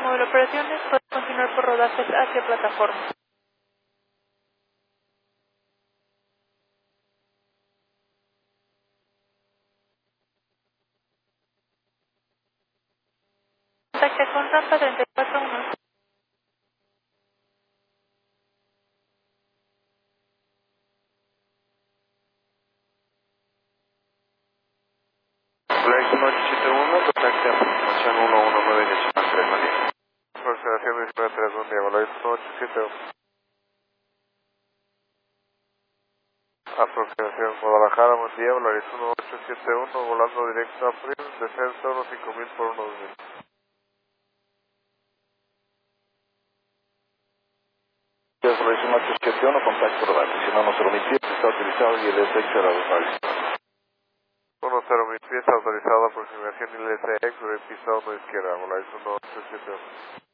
módulo de operaciones, puede continuar por rodajes hacia plataforma. Contacta con rampa 341. Flight 1871, contacte a aproximación 119 Nacional 3 María. Aproximación 1931, diagonal 1871. Aproximación Guadalajara, buen día, Volaris 1871, volando directo a Prim, descenso 5000 por 1000. Volaris 1871, contacto rodante, si no nos permitió, está autorizado y el SX a la Volaris. 10.000 pies, autorizado, aproximación ILSX, de pista 1 izquierda, Volaris 1871.